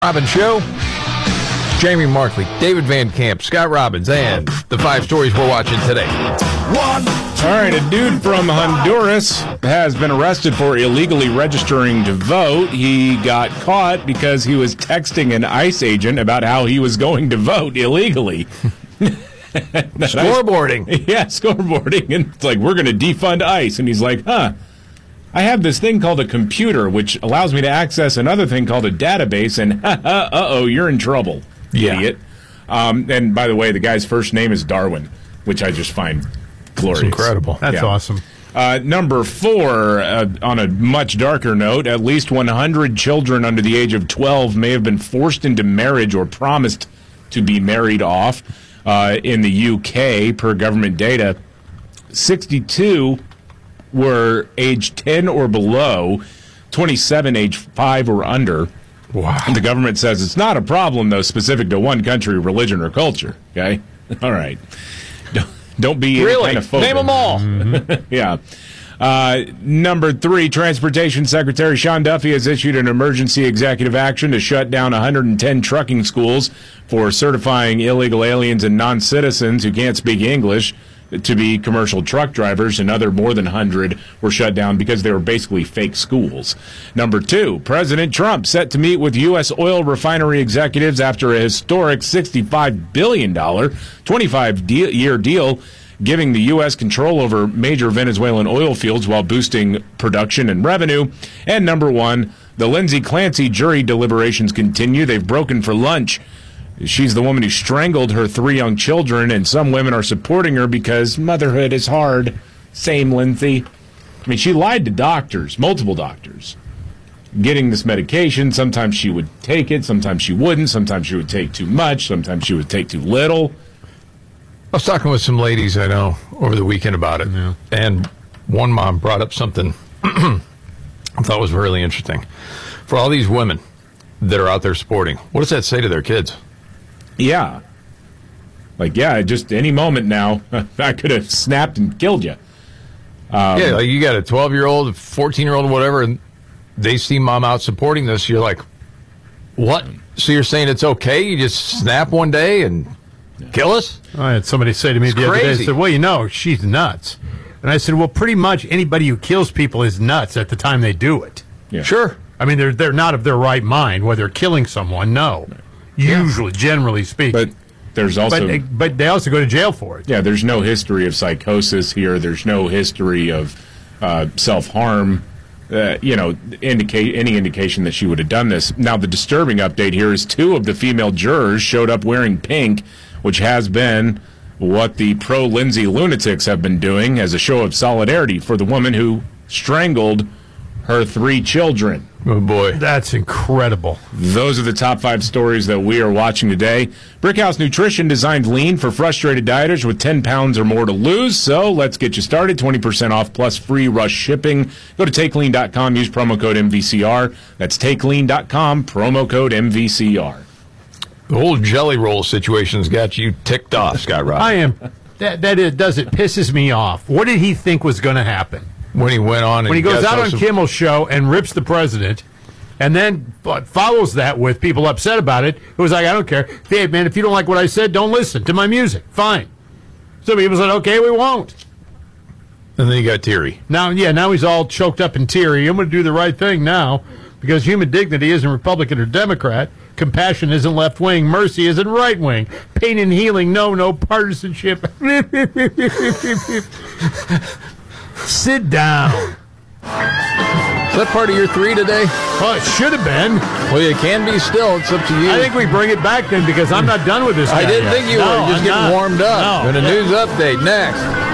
Robbins Show. Jamie Markley, David Van Camp, Scott Robbins, and the 5 stories we're watching today. All right, a dude from Honduras has been arrested for illegally registering to vote. He got caught because he was texting an ICE agent about how he was going to vote illegally. Scoreboarding. Yeah, scoreboarding. And it's like, we're going to defund ICE. And he's like, I have this thing called a computer, which allows me to access another thing called a database, and you're in trouble, idiot. And by the way, the guy's first name is Darwin, which I just find glorious. It's incredible. That's awesome. Number 4, on a much darker note, at least 100 children under the age of 12 may have been forced into marriage or promised to be married off in the UK, per government data. 62 were age 10 or below, 27 age 5 or under. Wow. And the government says it's not a problem, though, specific to one country, religion, or culture. Okay? All right. Don't be really? Kind of phobic. Name them all. Mm-hmm. Yeah. Number 3, Transportation Secretary Sean Duffy has issued an emergency executive action to shut down 110 trucking schools for certifying illegal aliens and non-citizens who can't speak English to be commercial truck drivers. Another more than 100 were shut down because they were basically fake schools. Number 2, President Trump set to meet with U.S. oil refinery executives after a historic $65 billion, 25-year deal giving the U.S. control over major Venezuelan oil fields while boosting production and revenue. And number 1, the Lindsay Clancy jury deliberations continue. They've broken for lunch. She's the woman who strangled her 3 young children, and some women are supporting her because motherhood is hard. Same, Lindsay. I mean, she lied to doctors, multiple doctors, getting this medication. Sometimes she would take it, sometimes she wouldn't. Sometimes she would take too much, sometimes she would take too little. I was talking with some ladies I know over the weekend about it, and one mom brought up something I thought was really interesting. For all these women that are out there sporting, what does that say to their kids? Yeah. Like, just any moment now, I could have snapped and killed you. Like you got a 12-year-old, a 14-year-old, whatever, and they see mom out supporting this. You're like, what? So you're saying it's okay? You just snap one day and kill us? I had somebody say to me the other day, they said, well, she's nuts. And I said, well, pretty much anybody who kills people is nuts at the time they do it. Yeah. Sure. I mean, they're not of their right mind whether they're killing someone, no. Usually, generally speaking. But there's also... But they also go to jail for it. Yeah, there's no history of psychosis here. There's no history of self-harm. Any indication that she would have done this. Now, the disturbing update here is 2 of the female jurors showed up wearing pink, which has been what the pro-Lindsay lunatics have been doing as a show of solidarity for the woman who strangled her 3 children. Oh, boy. That's incredible. Those are the top 5 stories that we are watching today. Brickhouse Nutrition designed lean for frustrated dieters with 10 pounds or more to lose. So let's get you started. 20% off plus free rush shipping. Go to TakeLean.com. Use promo code MVCR. That's TakeLean.com. Promo code MVCR. The whole jelly roll situation's got you ticked off, Scott Robbins. I am. It pisses me off. What did he think was going to happen? When he went on, when he goes out on Kimmel's show and rips the president, and then follows that with people upset about it, it was like, I don't care. Hey, man, if you don't like what I said, don't listen to my music. Fine. So people said, okay, we won't. And then he got teary. Now he's all choked up and teary. I'm going to do the right thing now because human dignity isn't Republican or Democrat. Compassion isn't left-wing. Mercy isn't right-wing. Pain and healing, no partisanship. Sit down. Is that part of your 3 today? Well, it should have been. Well, you can be still. It's up to you. I think we bring it back then because I'm not done with this guy I didn't think you were. Just getting warmed up. No. And a news update next.